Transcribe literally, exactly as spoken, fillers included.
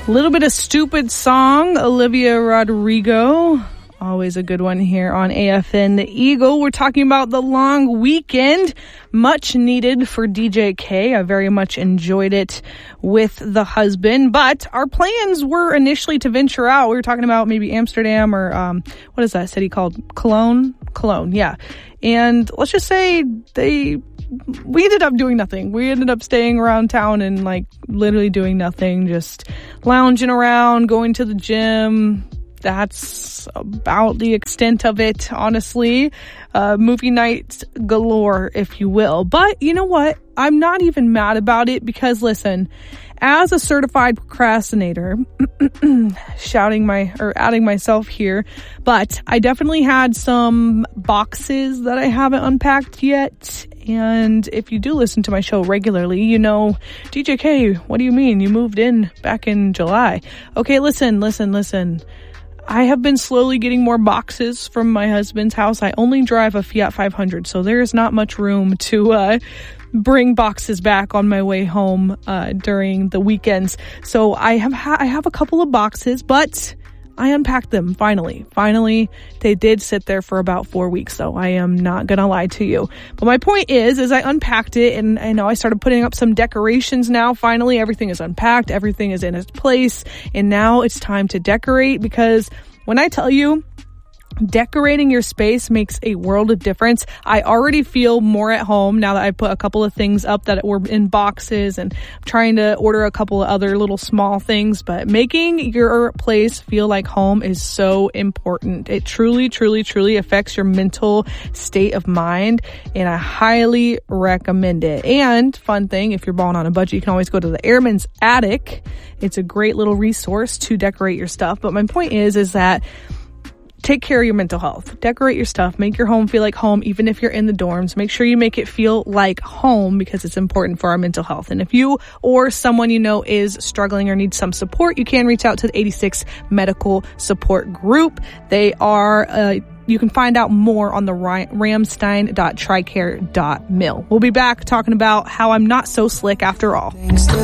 A little bit of Stupid Song, Olivia Rodrigo. Always a good one here on A F N The Eagle. We're talking about the long weekend, much needed for D J K. I very much enjoyed it with the husband, but our plans were initially to venture out. We were talking about maybe Amsterdam or, um, what is that city called? Cologne? Cologne, yeah. And let's just say they, we ended up doing nothing. We ended up staying around town and like literally doing nothing, just lounging around, going to the gym. That's about the extent of it, honestly. Uh, movie nights galore, if you will. But you know what? I'm not even mad about it because, listen, as a certified procrastinator, shouting my, or adding myself here, but I definitely had some boxes that I haven't unpacked yet. And if you do listen to my show regularly, you know, D J K, what do you mean? You moved in back in July. Okay, listen, listen, listen. I have been slowly getting more boxes from my husband's house. I only drive a Fiat five hundred, so there is not much room to uh, bring boxes back on my way home uh, during the weekends. So I have ha- I have a couple of boxes, but I unpacked them finally. Finally, they did sit there for about four weeks, though. I am not gonna lie to you. But my point is, is I unpacked it, and I know I started putting up some decorations now. Finally, everything is unpacked, everything is in its place, and now it's time to decorate, because when I tell you, decorating your space makes a world of difference. I already feel more at home now that I put a couple of things up that were in boxes, and I'm trying to order a couple of other little small things, but making your place feel like home is so important. It truly, truly, truly affects your mental state of mind, and I highly recommend it. And fun thing, if you're balling on a budget, you can always go to the Airman's Attic. It's a great little resource to decorate your stuff. But my point is, is that take care of your mental health. Decorate your stuff. Make your home feel like home, even if you're in the dorms. Make sure you make it feel like home, because it's important for our mental health. And if you or someone you know is struggling or needs some support, you can reach out to the eighty-six Medical Support Group. They are, uh, you can find out more on the ramstein dot tricare dot mil. We'll be back talking about how I'm not so slick after all.